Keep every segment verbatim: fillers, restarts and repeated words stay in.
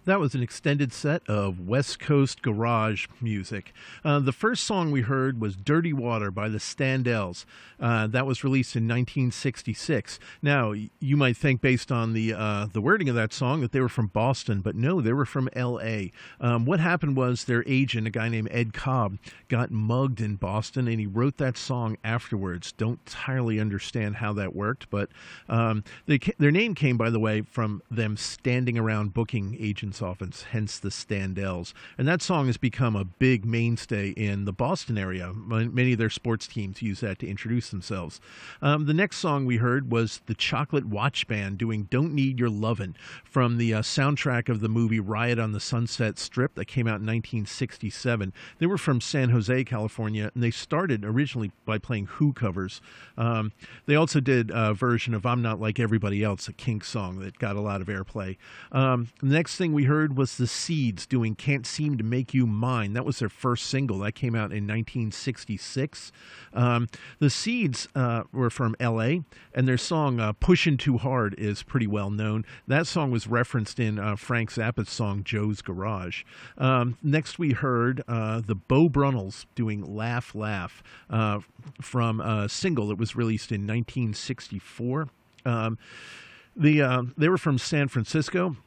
That was an extended set of West Coast garage music. Uh, the first song we heard was Dirty Water by the Standells. Uh, that was released in nineteen sixty-six. Now, you might think based on the uh, the wording of that song that they were from Boston, but no, they were from L A. Um, what happened was their agent, a guy named Ed Cobb, got mugged in Boston, and he wrote that song afterwards. Don't entirely understand how that worked, but um, they, their name came, by the way, from them standing around booking agents' office, hence the Standells. And that song has become a big mainstay in the Boston area. Many of their sports teams use that to introduce themselves. Um, the next song we heard was the Chocolate Watch Band doing Don't Need Your Lovin' from the uh, soundtrack of the movie Riot on the Sunset Strip that came out in nineteen sixty-seven. They were from San Jose, California, and they started originally by playing Who covers. Um, they also did a version of I'm Not Like Everybody Else, a Kinks song that got a lot of airplay. Um, the next thing we heard was the Seeds doing Can't Seem to Make You Mine. That was their first single. That came out in nineteen sixty-six. Um, the Seeds uh, were from L A, and their song uh, Pushin' Too Hard is pretty well known. That song was referenced in uh, Frank Zappa's song Joe's Garage. Um, next we heard uh, the Bo Brunnels doing Laugh Laugh uh, from a single that was released in nineteen sixty-four. Um, the uh, they were from San Francisco.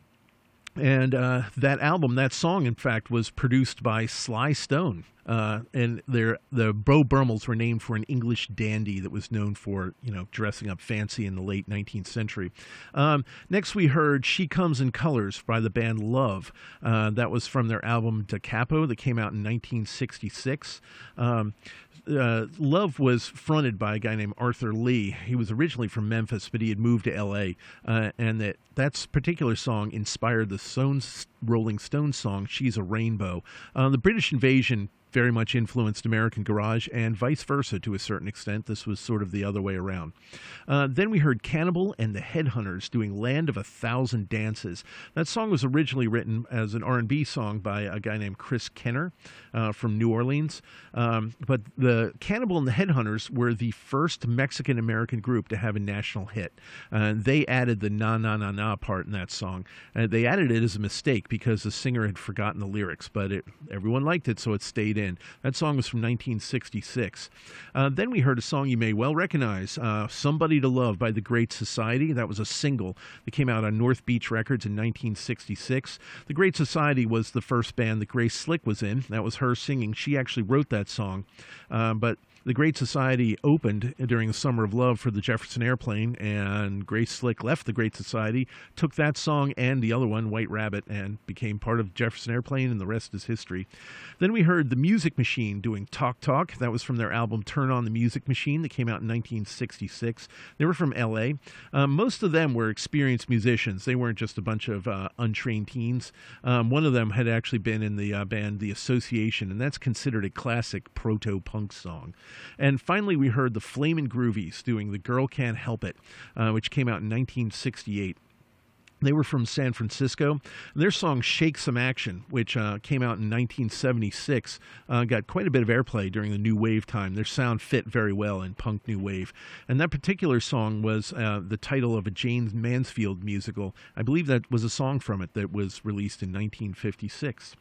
And uh, that album, that song, in fact, was produced by Sly Stone. Uh, and their the Bo Brummels were named for an English dandy that was known for, you know, dressing up fancy in the late nineteenth century. Um, next, we heard She Comes in Colors by the band Love. Uh, that was from their album Da Capo that came out in nineteen sixty-six. Um, Uh, Love was fronted by a guy named Arthur Lee. He was originally from Memphis, but he had moved to L A, uh, and that that particular song inspired the Stones, Rolling Stones song "She's a Rainbow." Uh, the British invasion very much influenced American garage, and vice versa to a certain extent. This was sort of the other way around. Uh, then we heard Cannibal and the Headhunters doing Land of a Thousand Dances. That song was originally written as an R and B song by a guy named Chris Kenner uh, from New Orleans. Um, but the Cannibal and the Headhunters were the first Mexican-American group to have a national hit. Uh, they added the na-na-na-na part in that song. Uh, they added it as a mistake because the singer had forgotten the lyrics, but it, everyone liked it, so it stayed in. That song was from nineteen sixty-six. Uh, then we heard a song you may well recognize, uh, Somebody to Love by The Great Society. That was a single that came out on North Beach Records in nineteen sixty-six. The Great Society was the first band that Grace Slick was in. That was her singing. She actually wrote that song. Uh, but The Great Society opened during the Summer of Love for the Jefferson Airplane, and Grace Slick left the Great Society, took that song and the other one, White Rabbit, and became part of Jefferson Airplane, and the rest is history. Then we heard The Music Machine doing Talk Talk. That was from their album Turn on the Music Machine that came out in nineteen sixty-six. They were from L A. Um, most of them were experienced musicians. They weren't just a bunch of uh, untrained teens. Um, one of them had actually been in the uh, band The Association, and that's considered a classic proto-punk song. And finally, we heard the Flamin' Groovies doing The Girl Can't Help It, uh, which came out in nineteen sixty-eight. They were from San Francisco. Their song Shake Some Action, which uh, came out in nineteen seventy-six, uh, got quite a bit of airplay during the New Wave time. Their sound fit very well in punk New Wave. And that particular song was uh, the title of a James Mansfield musical. I believe that was a song from it that was released in nineteen fifty-six.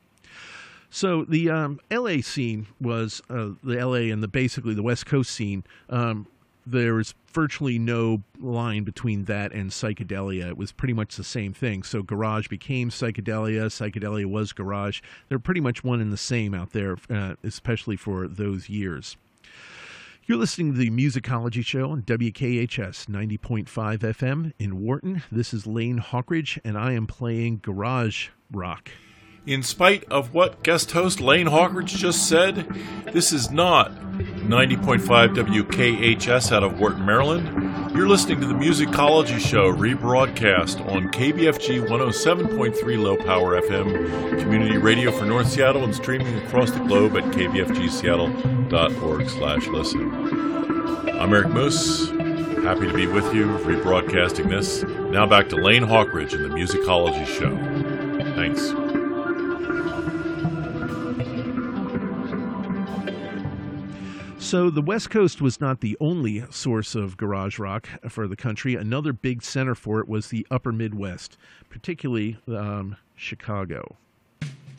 So the um, L A scene was uh, the L A and the basically the West Coast scene. Um, there was virtually no line between that and psychedelia. It was pretty much the same thing. So garage became psychedelia. Psychedelia was garage. They're pretty much one and the same out there, uh, especially for those years. You're listening to the Musicology Show on W K H S ninety point five F M in Wharton. This is Lane Hawkridge, and I am playing garage rock. In spite of what guest host Lane Hawkridge just said, this is not ninety point five W K H S out of Wharton, Maryland. You're listening to the Musicology Show rebroadcast on K B F G one oh seven point three Low Power F M, community radio for North Seattle, and streaming across the globe at k b f g seattle dot org slash listen. I'm Eric Moose, happy to be with you, rebroadcasting this. Now back to Lane Hawkridge and the Musicology Show. Thanks. So the West Coast was not the only source of garage rock for the country. Another big center for it was the upper Midwest, particularly um, Chicago.